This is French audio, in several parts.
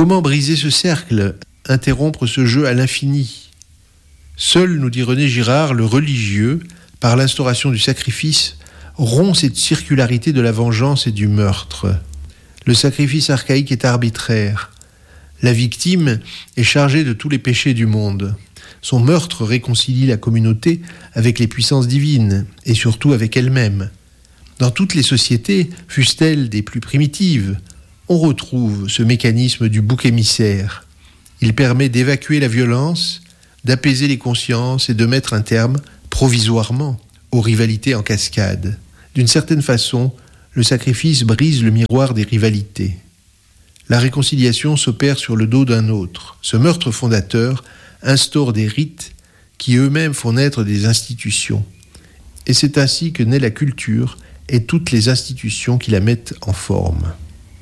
Comment briser ce cercle, interrompre ce jeu à l'infini ? Seul, nous dit René Girard, le religieux, par l'instauration du sacrifice, rompt cette circularité de la vengeance et du meurtre. Le sacrifice archaïque est arbitraire. La victime est chargée de tous les péchés du monde. Son meurtre réconcilie la communauté avec les puissances divines et surtout avec elle-même. Dans toutes les sociétés, fussent-elles des plus primitives, on retrouve ce mécanisme du bouc émissaire. Il permet d'évacuer la violence, d'apaiser les consciences et de mettre un terme, provisoirement, aux rivalités en cascade. D'une certaine façon, le sacrifice brise le miroir des rivalités. La réconciliation s'opère sur le dos d'un autre. Ce meurtre fondateur instaure des rites qui eux-mêmes font naître des institutions. Et c'est ainsi que naît la culture et toutes les institutions qui la mettent en forme.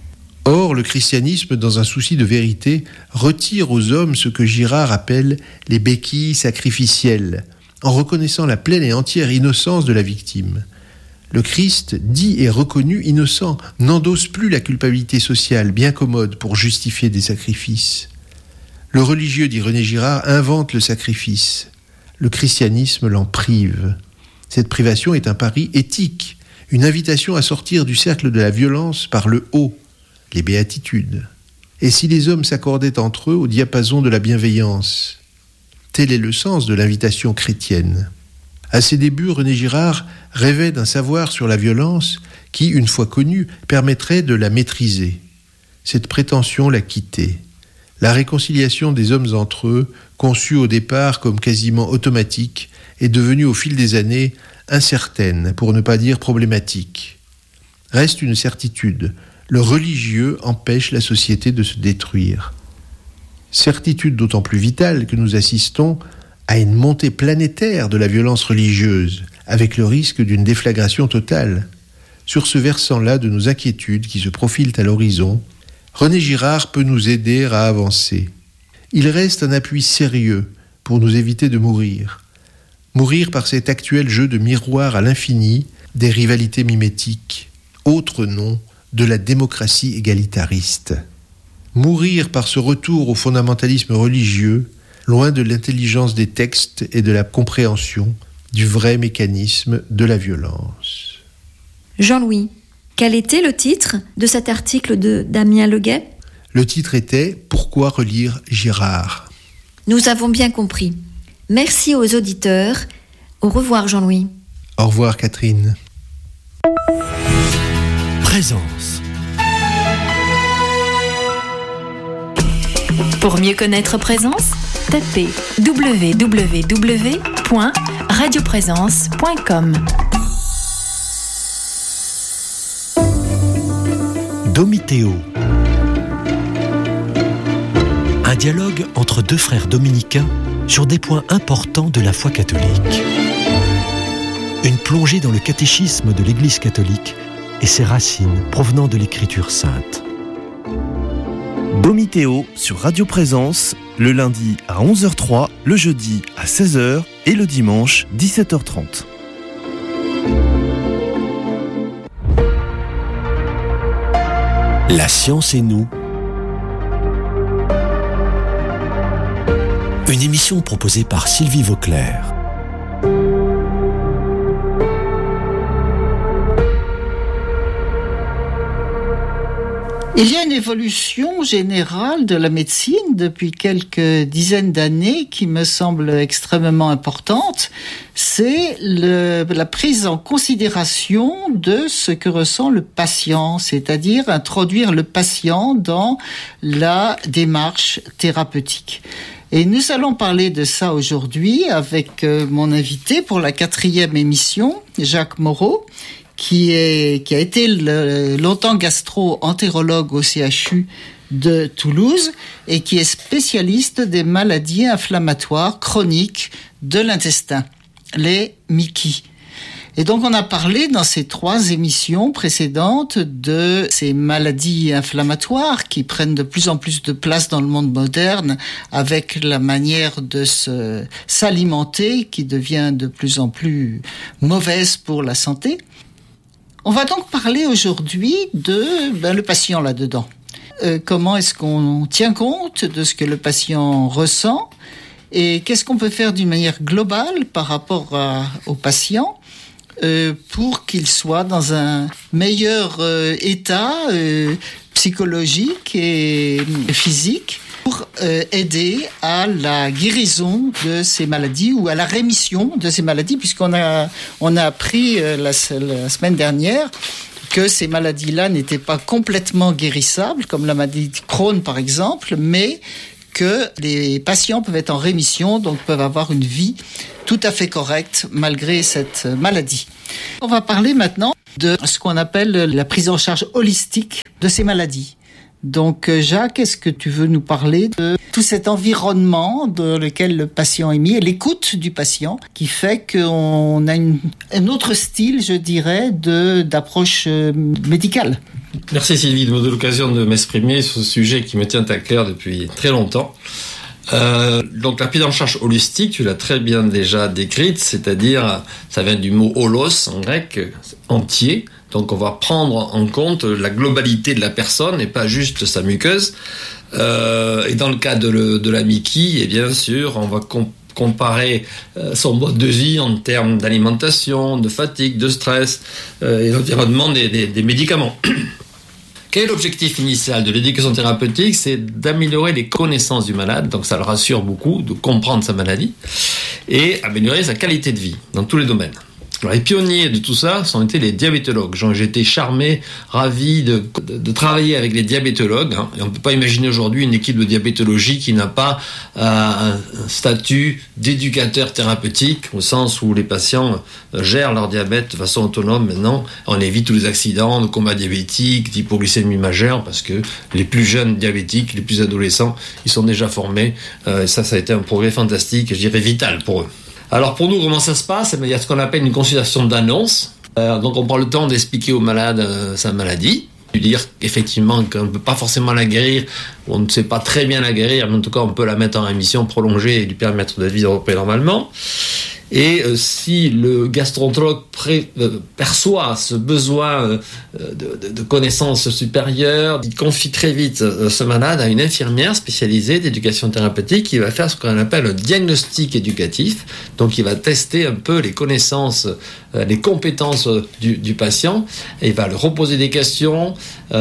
Or, le christianisme, dans un souci de vérité, retire aux hommes ce que Girard appelle les béquilles sacrificielles, en reconnaissant la pleine et entière innocence de la victime. Le Christ, dit et reconnu innocent, n'endosse plus la culpabilité sociale bien commode pour justifier des sacrifices. Le religieux, dit René Girard, invente le sacrifice. Le christianisme l'en prive. Cette privation est un pari éthique, une invitation à sortir du cercle de la violence par le haut, les béatitudes. Et si les hommes s'accordaient entre eux au diapason de la bienveillance ? Tel est le sens de l'invitation chrétienne. À ses débuts, René Girard rêvait d'un savoir sur la violence qui, une fois connu, permettrait de la maîtriser. Cette prétention l'a quitté. La réconciliation des hommes entre eux, conçue au départ comme quasiment automatique, est devenue au fil des années incertaine, pour ne pas dire problématique. Reste une certitude, le religieux empêche la société de se détruire. Certitude d'autant plus vitale que nous assistons à une montée planétaire de la violence religieuse, avec le risque d'une déflagration totale. Sur ce versant-là de nos inquiétudes qui se profilent à l'horizon, René Girard peut nous aider à avancer. Il reste un appui sérieux pour nous éviter de mourir. Mourir par cet actuel jeu de miroir à l'infini des rivalités mimétiques, autre nom de la démocratie égalitariste. Mourir par ce retour au fondamentalisme religieux, loin de l'intelligence des textes et de la compréhension du vrai mécanisme de la violence. Jean-Louis, quel était le titre de cet article de Damien Leguet ? Le titre était « Pourquoi relire Girard ?» Nous avons bien compris. Merci aux auditeurs. Au revoir Jean-Louis. Au revoir Catherine. Présence. Pour mieux connaître Présence, tapez www.radioprésence.com. Domitéo. Un dialogue entre deux frères dominicains sur des points importants de la foi catholique. Une plongée dans le catéchisme de l'Église catholique et ses racines provenant de l'Écriture sainte. Domitéo sur Radio Présence, le lundi à 11h03, le jeudi à 16h et le dimanche 17h30. La science et nous. Une émission proposée par Sylvie Vauclair. Il y a une évolution générale de la médecine depuis quelques dizaines d'années qui me semble extrêmement importante. C'est la prise en considération de ce que ressent le patient, c'est-à-dire introduire le patient dans la démarche thérapeutique. Et nous allons parler de ça aujourd'hui avec mon invité pour la 4e émission, Jacques Moreau, qui a été longtemps gastro-entérologue au CHU de Toulouse et qui est spécialiste des maladies inflammatoires chroniques de l'intestin, les MICI. Et donc on a parlé dans ces 3 émissions précédentes de ces maladies inflammatoires qui prennent de plus en plus de place dans le monde moderne avec la manière de s'alimenter qui devient de plus en plus mauvaise pour la santé. On va donc parler aujourd'hui de le patient là-dedans. comment est-ce qu'on tient compte de ce que le patient ressent et qu'est-ce qu'on peut faire d'une manière globale par rapport au patient pour qu'il soit dans un meilleur état psychologique et physique pour aider à la guérison de ces maladies ou à la rémission de ces maladies, puisqu'on a appris la semaine dernière que ces maladies-là n'étaient pas complètement guérissables, comme la maladie de Crohn par exemple, mais que les patients peuvent être en rémission, donc peuvent avoir une vie tout à fait correcte malgré cette maladie. On va parler maintenant de ce qu'on appelle la prise en charge holistique de ces maladies. Donc Jacques, est-ce que tu veux nous parler de tout cet environnement dans lequel le patient est mis et l'écoute du patient qui fait qu'on a un autre style, je dirais, d'approche médicale? Merci Sylvie de me donner l'occasion de m'exprimer sur ce sujet qui me tient à cœur depuis très longtemps. Donc la prise en charge holistique, tu l'as très bien déjà décrite, c'est-à-dire, ça vient du mot holos en grec, entier. Donc on va prendre en compte la globalité de la personne et pas juste sa muqueuse. Et dans le cas de la Mickey, et bien sûr, on va comparer son mode de vie en termes d'alimentation, de fatigue, de stress et l'environnement des médicaments. Quel est l'objectif initial de l'éducation thérapeutique? C'est d'améliorer les connaissances du malade, donc ça le rassure beaucoup de comprendre sa maladie, et améliorer sa qualité de vie dans tous les domaines. Alors, les pionniers de tout ça sont été les diabétologues. J'ai été charmé, ravi de travailler avec les diabétologues. Et on ne peut pas imaginer aujourd'hui une équipe de diabétologie qui n'a pas un statut d'éducateur thérapeutique, au sens où les patients gèrent leur diabète de façon autonome maintenant. On évite tous les accidents de coma diabétique, d'hypoglycémie majeure, parce que les plus jeunes diabétiques, les plus adolescents, ils sont déjà formés. Et ça a été un progrès fantastique, je dirais vital pour eux. Alors pour nous, comment ça se passe? Il y a ce qu'on appelle une consultation d'annonce. Donc on prend le temps d'expliquer au malade sa maladie, lui dire effectivement qu'on ne peut pas forcément la guérir, on ne sait pas très bien la guérir, mais en tout cas on peut la mettre en rémission prolongée et lui permettre de vivre normalement. Et si le gastroentérologue perçoit ce besoin de connaissances supérieures, il confie très vite ce malade à une infirmière spécialisée d'éducation thérapeutique qui va faire ce qu'on appelle un diagnostic éducatif. Donc il va tester un peu les connaissances, les compétences du patient, et il va lui reposer des questions.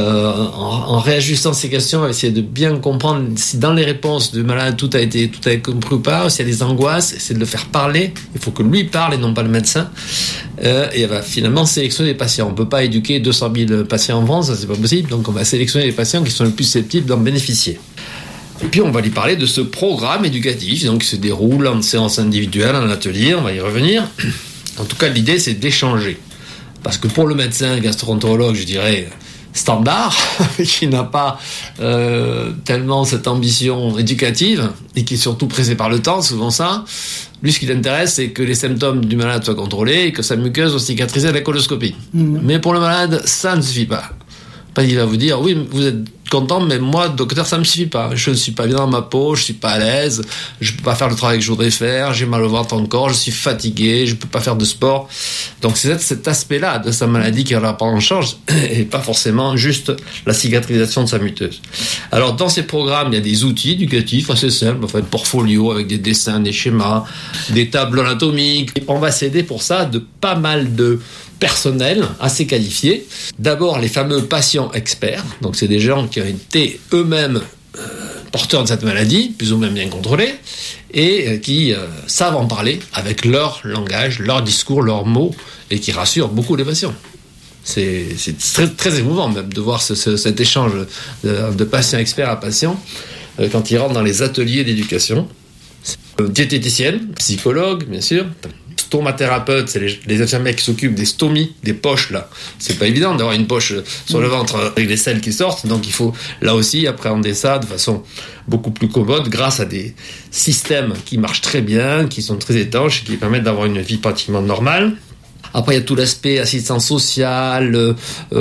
En réajustant ces questions, il va essayer de bien comprendre si dans les réponses du malade tout a été compris ou pas, s'il y a des angoisses, essayer de le faire parler. Il faut que lui parle et non pas le médecin. Et elle va finalement sélectionner les patients. On ne peut pas éduquer 200 000 patients en France, ça c'est pas possible. Donc on va sélectionner les patients qui sont les plus susceptibles d'en bénéficier. Et puis on va lui parler de ce programme éducatif, donc qui se déroule en séance individuelle, en atelier, on va y revenir. En tout cas, l'idée c'est d'échanger. Parce que pour le médecin gastroentérologue, je dirais standard, qui n'a pas tellement cette ambition éducative et qui est surtout pressé par le temps, souvent ça. Lui, ce qui l'intéresse, c'est que les symptômes du malade soient contrôlés et que sa muqueuse soit cicatrisée à la coloscopie. Mais pour le malade, ça ne suffit pas. Parce qu'il va vous dire, oui, vous êtes content, mais moi, docteur, ça me suffit pas. Je ne suis pas bien dans ma peau, je suis pas à l'aise, je peux pas faire le travail que je voudrais faire, j'ai mal au ventre encore, je suis fatigué, je peux pas faire de sport. Donc c'est cet aspect-là de sa maladie qui va prendre en charge et pas forcément juste la cicatrisation de sa muqueuse. Alors dans ces programmes, il y a des outils éducatifs assez simples, enfin un portfolio avec des dessins, des schémas, des tableaux anatomiques. Et on va s'aider pour ça de pas mal de personnel assez qualifié. D'abord les fameux patients experts, donc c'est des gens qui ont été eux-mêmes porteurs de cette maladie, plus ou moins bien contrôlés, et qui savent en parler avec leur langage, leur discours, leurs mots, et qui rassurent beaucoup les patients. C'est très, très émouvant même de voir cet échange de patient expert à patient quand ils rentrent dans les ateliers d'éducation. Diététicienne, psychologue, bien sûr. Stomathérapeute, c'est les infirmières qui s'occupent des stomies, des poches là. C'est pas évident d'avoir une poche sur le ventre avec les selles qui sortent, donc il faut là aussi appréhender ça de façon beaucoup plus commode grâce à des systèmes qui marchent très bien, qui sont très étanches et qui permettent d'avoir une vie pratiquement normale. Après, il y a tout l'aspect assistance sociale,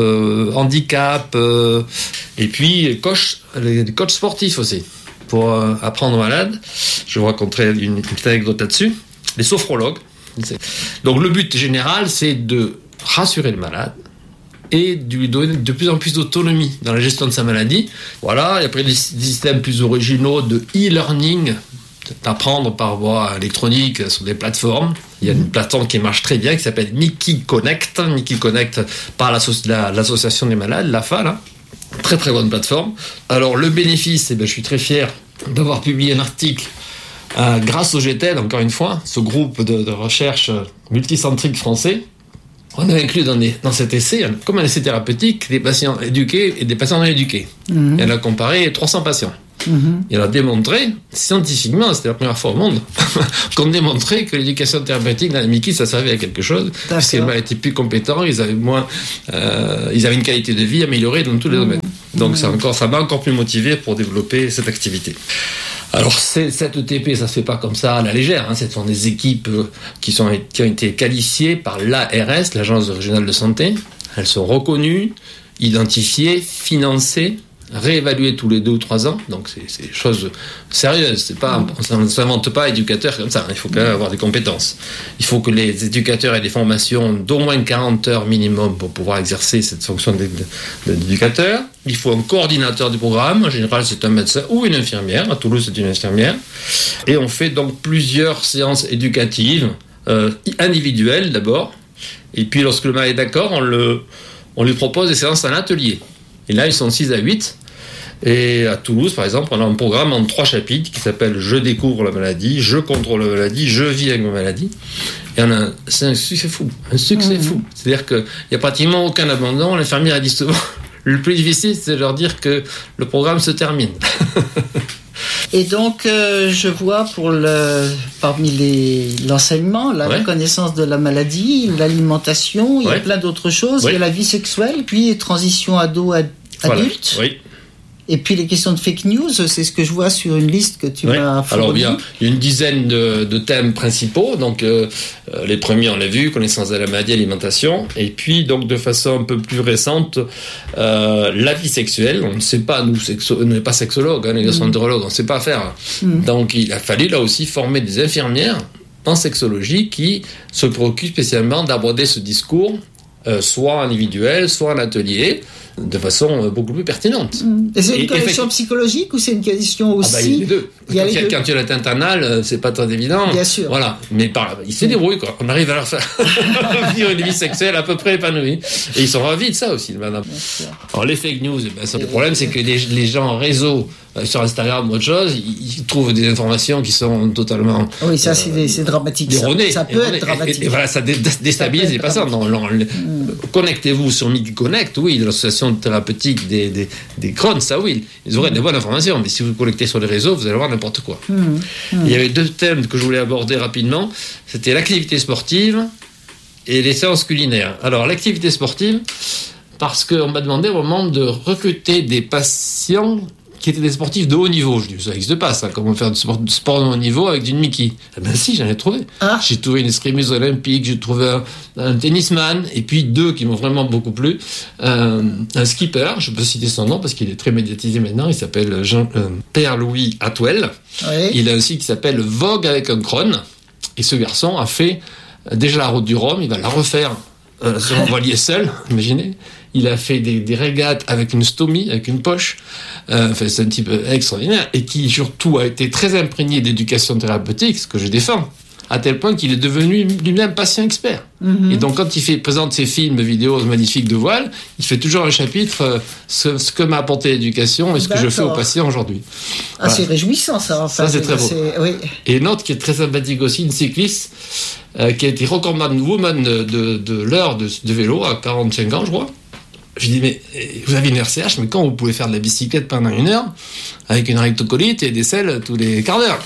handicap, et puis les coachs sportifs aussi. Pour apprendre aux malades, je vais vous raconter une petite anecdote là-dessus. Les sophrologues. Donc le but général, c'est de rassurer le malade et de lui donner de plus en plus d'autonomie dans la gestion de sa maladie. Voilà, et après des systèmes plus originaux de e-learning, d'apprendre par voie électronique sur des plateformes. Il y a une plateforme qui marche très bien qui s'appelle Mickey Connect par l'association des malades, l'AFA, là. Très très bonne plateforme. Alors le bénéfice, je suis très fier d'avoir publié un article grâce au GTED, encore une fois, ce groupe de recherche multicentrique français. On a inclus dans cet essai, comme un essai thérapeutique, des patients éduqués et des patients non éduqués. Et on a comparé 300 patients. Et on a démontré, scientifiquement, c'était la première fois au monde, qu'on démontrait que l'éducation thérapeutique dans les Mickey, ça servait à quelque chose, parce qu'ils étaient plus compétents, ils avaient une qualité de vie améliorée dans tous les domaines. Donc ça m'a encore plus motivé pour développer cette activité. Alors cette ETP, ça se fait pas comme ça à la légère. Ce sont des équipes qui ont été qualifiées par l'ARS, l'Agence régionale de santé. Elles sont reconnues, identifiées, financées, réévaluées tous les 2 ou 3 ans. Donc c'est des choses sérieuses. On ne s'invente pas éducateur comme ça. Il faut quand même avoir des compétences. Il faut que les éducateurs aient des formations d'au moins 40 heures minimum pour pouvoir exercer cette fonction d'éducateur. Il faut un coordinateur du programme. En général, c'est un médecin ou une infirmière. À Toulouse, c'est une infirmière. Et on fait donc plusieurs séances éducatives, individuelles d'abord. Et puis, lorsque le malade est d'accord, on lui propose des séances en atelier. Et là, ils sont 6 à 8. Et à Toulouse, par exemple, on a un programme en 3 chapitres qui s'appelle « Je découvre la maladie »,« Je contrôle la maladie »,« Je vis avec ma maladie ». Et c'est un succès fou. C'est-à-dire qu'il n'y a pratiquement aucun abandon. L'infirmière a dit souvent, le plus difficile, c'est de leur dire que le programme se termine. Et donc, je vois parmi l'enseignement, la reconnaissance de la maladie, l'alimentation, il y a plein d'autres choses. Il y a la vie sexuelle, puis transition ado-adulte. Voilà. Et puis les questions de fake news, c'est ce que je vois sur une liste que tu m'as fournie. Alors il y a une dizaine de thèmes principaux. Donc les premiers, on l'a vu, connaissance de la maladie, alimentation. Et puis donc de façon un peu plus récente, la vie sexuelle. On ne sait pas, nous, on n'est pas sexologues, les gastroentérologues, on ne sait pas faire. Donc il a fallu là aussi former des infirmières en sexologie qui se préoccupent spécialement d'aborder ce discours, soit individuel, soit en atelier, de façon beaucoup plus pertinente. Et c'est une question psychologique ou c'est une question aussi... il y a les deux. Quand tu as l'atteinte anale, c'est pas très évident. Bien sûr. Voilà. Mais ils se débrouillent, quoi. On arrive à leur faire vivre une vie sexuelle à peu près épanouie. Et ils sont ravis de ça aussi, madame. Alors, les fake news, le problème, c'est que les gens en réseau, sur Instagram ou autre chose, ils trouvent des informations qui sont totalement... Oui, ça, c'est dramatique. Erronées. Ça peut être dramatique. Et voilà, ça déstabilise les patients. Connectez-vous sur Mickey Connect, oui, de l'association thérapeutique des Crohn, ça oui, ils auraient des bonnes informations, mais si vous vous connectez sur les réseaux, vous allez voir n'importe quoi. Il y avait 2 thèmes que je voulais aborder rapidement, c'était l'activité sportive et les séances culinaires. Alors l'activité sportive, parce qu'on m'a demandé au moment de recruter des patients qui étaient des sportifs de haut niveau. Je dis, ça n'existe pas, ça. Comment faire du sport de haut niveau avec du Mickey? Eh ben si, j'en ai trouvé. J'ai trouvé une escrimeuse olympique, j'ai trouvé un tennisman, et puis 2 qui m'ont vraiment beaucoup plu. Un skipper, je peux citer son nom parce qu'il est très médiatisé maintenant, il s'appelle Pierre-Louis Atwell. Oui. Il a aussi qui s'appelle Vogue avec un Crohn. Et ce garçon a fait déjà la route du Rhum, il va la refaire sur un voilier seul, imaginez. Il a fait des régates avec une stomie, avec une poche. C'est un type extraordinaire et qui surtout a été très imprégné d'éducation thérapeutique, ce que je défends, à tel point qu'il est devenu lui-même patient expert. Et donc quand il présente ses films, vidéos magnifiques de voile, il fait toujours un chapitre ce que m'a apporté l'éducation et ce que je fais aux patients aujourd'hui. Voilà. C'est réjouissant ça. Enfin, ça c'est très beau. Oui. Et une autre qui est très sympathique aussi, une cycliste qui a été recordman woman de l'heure de vélo à 45 ans, je crois. Je dis, mais vous avez une RCH, mais quand vous pouvez faire de la bicyclette pendant 1 heure, avec une rectocolite et des selles tous les quarts d'heure?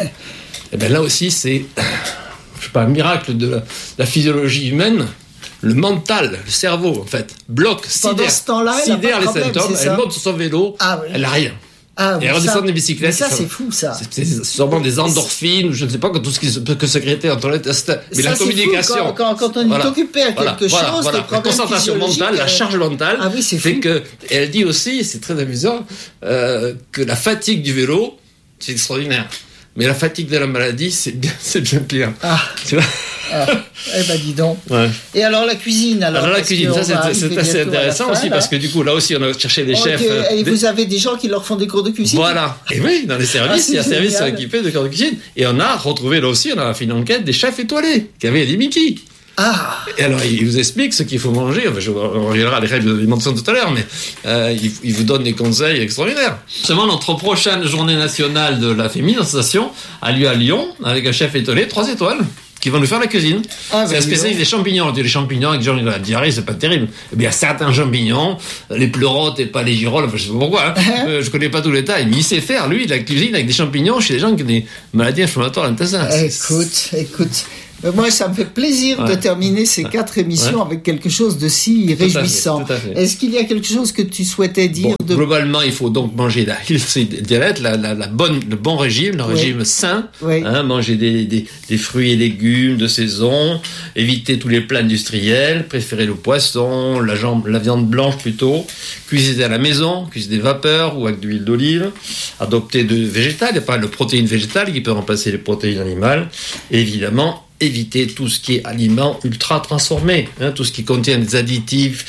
Et bien là aussi, c'est, je sais pas, un miracle de la physiologie humaine. Le mental, le cerveau, en fait, bloque, sidère les symptômes. Elle monte sur son vélo, elle n'a rien. Et redescendre des bicyclettes. Ça, c'est fou, ça. C'est sûrement des endorphines, je ne sais pas, tout ce qui peut sécréter en toilette. Mais ça, la communication. Quand on est occupé à quelque chose, la concentration mentale, la charge mentale, fait que, et elle dit aussi, c'est très amusant, que la fatigue du vélo, c'est extraordinaire. Mais la fatigue de la maladie, c'est bien pire. Tu vois? Eh ben dis donc. Ouais. Et alors la cuisine Alors la cuisine, ça c'est assez intéressant aussi parce que du coup là aussi on a cherché des chefs. Et vous avez des gens qui leur font des cours de cuisine. Voilà. Et oui, dans les services, il y a services qui sont génial. équipés de cours de cuisine. Et on a retrouvé là aussi, on a fait une enquête des chefs étoilés qui avaient des Mickey. Ah. Et alors, il vous explique ce qu'il faut manger. Enfin, on reviendra à les règles de l'alimentation tout à l'heure, mais il vous donne des conseils extraordinaires. Justement, notre prochaine journée nationale de la féminisation a lieu à Lyon, avec un chef étoilé 3 étoiles, qui va nous faire la cuisine. C'est un spécialiste des champignons. On dit les champignons, avec Jean, la diarrhée, c'est pas terrible. Eh bien, certains champignons, les pleurotes et pas les girolles, enfin, je sais pas pourquoi, je connais pas tous les détails, mais il sait faire, lui, de la cuisine avec des champignons chez les gens qui ont des maladies inflammatoires d'intestin. Écoute. Moi, ça me fait plaisir de terminer ces 4 émissions avec quelque chose de si réjouissant. Tout à fait. Est-ce qu'il y a quelque chose que tu souhaitais dire Globalement, il faut donc manger la healthy diet, le bon régime, le régime sain. Oui. Manger des fruits et légumes de saison, éviter tous les plats industriels, préférer le poisson, la viande blanche plutôt, cuisiner à la maison, cuisiner vapeur ou avec de l'huile d'olive, adopter de végétal, il n'y a pas de protéines végétales qui peuvent remplacer les protéines animales, et évidemment, éviter tout ce qui est aliments ultra transformés, tout ce qui contient des additifs,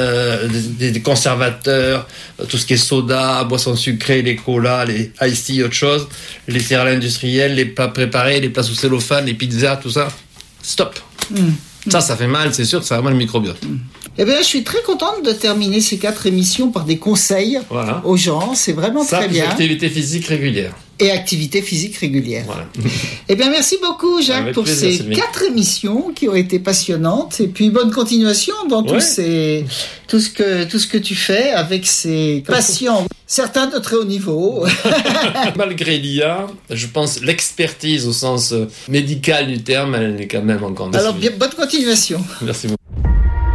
des conservateurs, tout ce qui est soda, boissons sucrées, les colas, les iced tea, autre chose, les céréales industrielles, les plats préparés, les plats sous cellophane, les pizzas, tout ça. Stop. Ça fait mal, c'est sûr que ça va mal le microbiote. Eh bien, je suis très contente de terminer ces 4 émissions par des conseils aux gens. C'est vraiment très bien. Activité physique régulière. Et activité physique régulière. Voilà. Eh bien, merci beaucoup, Jacques, avec pour plaisir, ces Sylvie. 4 émissions qui ont été passionnantes. Et puis, bonne continuation dans tout ce que tu fais avec ces patients, certains de très haut niveau. Malgré l'IA, je pense l'expertise au sens médical du terme, elle est quand même encore. Alors, bonne continuation. Merci beaucoup.